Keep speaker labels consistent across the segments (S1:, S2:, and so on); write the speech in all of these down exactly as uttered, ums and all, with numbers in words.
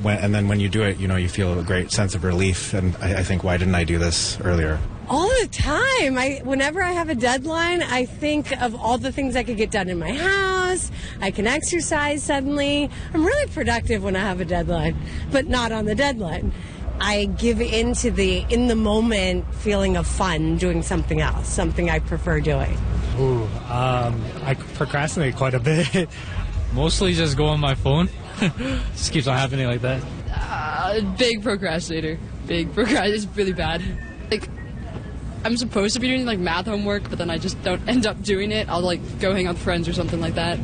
S1: when, and then when you do it, you know, you feel a great sense of relief. And I, I think, why didn't I do this earlier?
S2: All the time. I, whenever I have a deadline, I think of all the things I could get done in my house. I can exercise suddenly. I'm really productive when I have a deadline, but not on the deadline. I give into the in the moment feeling of fun doing something else, something I prefer doing.
S3: Ooh, um, I procrastinate quite a bit. Mostly just go on my phone. Just keeps on happening like that.
S4: Uh, big procrastinator. Big procrastinator. It's really bad. Like, I'm supposed to be doing like math homework, but then I just don't end up doing it. I'll like go hang out with friends or something like that.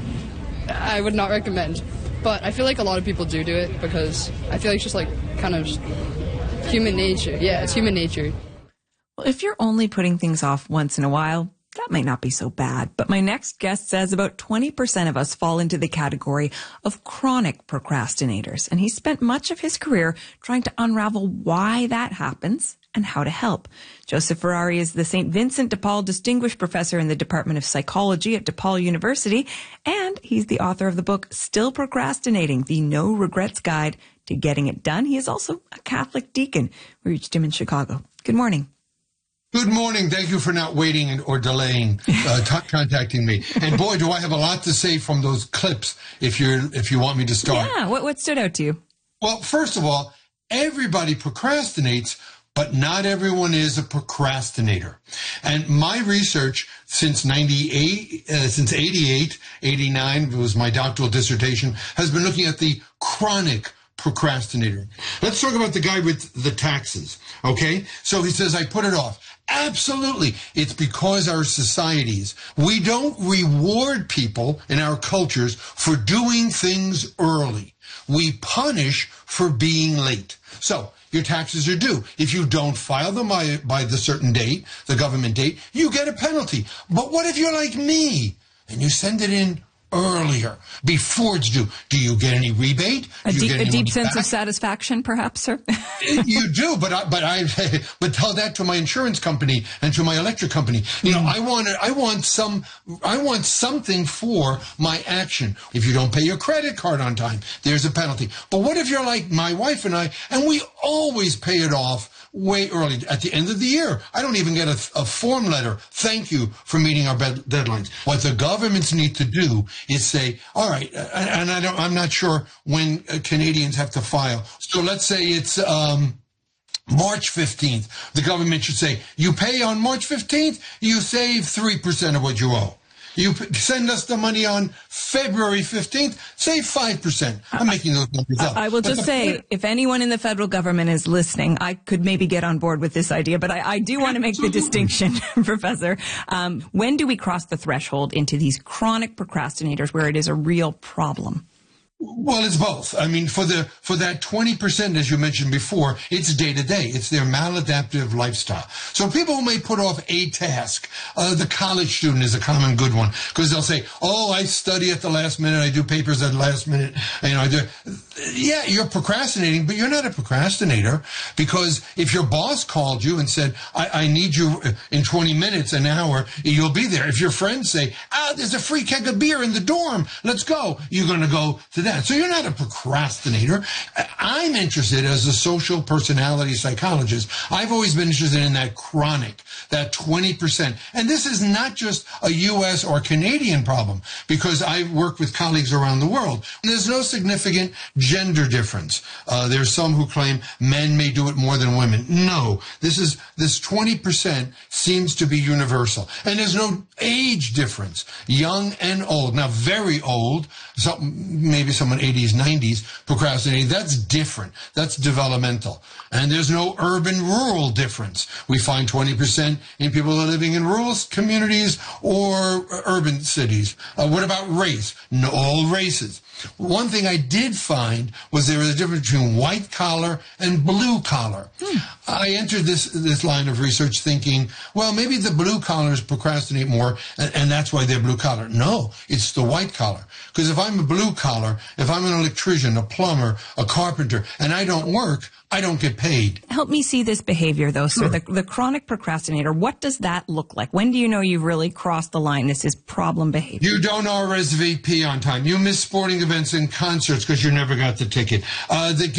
S4: I would not recommend. But I feel like a lot of people do do it because I feel like it's just like kind of human nature. Yeah, it's human nature.
S5: Well, if you're only putting things off once in a while, that might not be so bad. But my next guest says about twenty percent of us fall into the category of chronic procrastinators. And he spent much of his career trying to unravel why that happens and how to help. Joseph Ferrari is the Saint Vincent de Paul Distinguished Professor in the Department of Psychology at DePaul University. And he's the author of the book, Still Procrastinating, the No Regrets Guide to Getting It Done. He is also a Catholic deacon. We reached him in Chicago. Good morning.
S6: Good morning. Thank you for not waiting or delaying uh, t- contacting me. And boy, do I have a lot to say from those clips if you're if you want me to start.
S5: Yeah, what, what stood out to you?
S6: Well, first of all, everybody procrastinates, but not everyone is a procrastinator. And my research since ninety-eight, uh, since eighty-eight, eighty-nine, it was my doctoral dissertation, has been looking at the chronic procrastinator. Let's talk about the guy with the taxes, okay? So he says, I put it off. Absolutely. It's because our societies, we don't reward people in our cultures for doing things early. We punish for being late. So your taxes are due. If you don't file them by, by the certain date, the government date, you get a penalty. But what if you're like me and you send it in earlier, before it's due? Do you get any rebate?
S5: A
S6: Do you
S5: deep,
S6: get
S5: a deep
S6: money
S5: sense
S6: back?
S5: of satisfaction, perhaps, sir?
S6: You do, but I, but I, but tell that to my insurance company and to my electric company. You know, I want, I want some, I want something for my action. If you don't pay your credit card on time, there's a penalty. But what if you're like my wife and I, and we always pay it off way early at the end of the year? I don't even get a, a form letter. Thank you for meeting our bed- deadlines. What the governments need to do is say, all right, and I don't, I'm not sure when Canadians have to file. So let's say it's um, March fifteenth. The government should say, you pay on March fifteenth, you save three percent of what you owe. You send us the money on February fifteenth, save five percent. I'm making those numbers up.
S5: I, I will
S6: But
S5: just
S6: the
S5: say,
S6: point-
S5: if anyone in the federal government is listening, I could maybe get on board with this idea, but I, I do want to make the distinction, Professor. Um, when do we cross the threshold into these chronic procrastinators where it is a real problem?
S6: Well, it's both. I mean, for the for that twenty percent, as you mentioned before, it's day to day. It's their maladaptive lifestyle. So people who may put off a task, uh, the college student is a common good one, because they'll say, oh, I study at the last minute, I do papers at the last minute, you know, I do. Yeah, you're procrastinating, but you're not a procrastinator, because if your boss called you and said, I, I need you in twenty minutes, an hour, you'll be there. If your friends say, ah, there's a free keg of beer in the dorm, let's go, you're going to go to that. So you're not a procrastinator. I'm interested as a social personality psychologist. I've always been interested in that chronic, that twenty percent. And this is not just a U S or Canadian problem, because I work with colleagues around the world. There's no significant gender difference. Uh, there's some who claim men may do it more than women. No, this is, this twenty percent seems to be universal. And there's no age difference, young and old. Now, very old, some, maybe someone eighties, nineties procrastinating, that's different. That's developmental. And there's no urban-rural difference. We find twenty percent in people who are living in rural communities or urban cities. Uh, what about race? No, all races. One thing I did find was there was a difference between white collar and blue collar. Hmm. I entered this this line of research thinking, well, maybe the blue collars procrastinate more, and, and that's why they're blue collar. No, it's the white collar. Because if I'm a blue collar, if I'm an electrician, a plumber, a carpenter, and I don't work, I don't get paid.
S5: Help me see this behavior, though, sir.
S6: Sure.
S5: The, the chronic procrastinator, what does that look like? When do you know you've really crossed the line? This is problem behavior.
S6: You don't R S V P on time. You miss sporting events and concerts because you never got the ticket. Uh, the